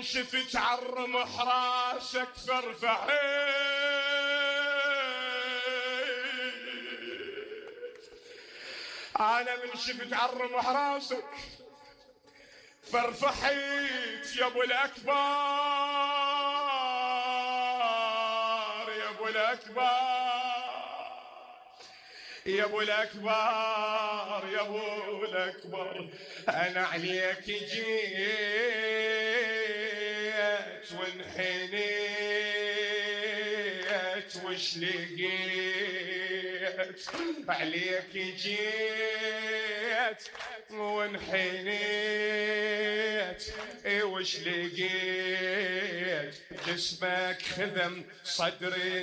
شفت عرمح راسك فرفحيت، أنا من شفت عرمح راسك فرفحيت يا أبو الأكبر، يا أبو الأكبر، يا أبو الأكبر، يا أبو الأكبر. أنا عليك جيت وانحنيت وش لقيت، عليك جيت وانحنيت وش لقيت، جسمك خذم صدري